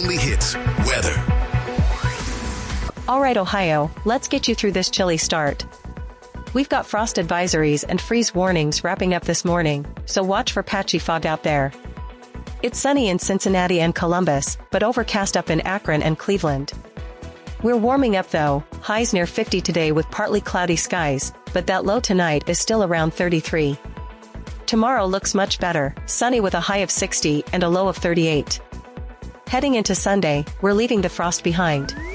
only hits, weather. All right, Ohio, let's get you through this chilly start. We've got frost advisories and freeze warnings wrapping up this morning, so watch for patchy fog out there. It's sunny in Cincinnati and Columbus, but overcast up in Akron and Cleveland. We're warming up though, highs near 50 today with partly cloudy skies, but that low tonight is still around 33. Tomorrow looks much better, sunny with a high of 60 and a low of 38. Heading into Sunday, we're leaving the frost behind.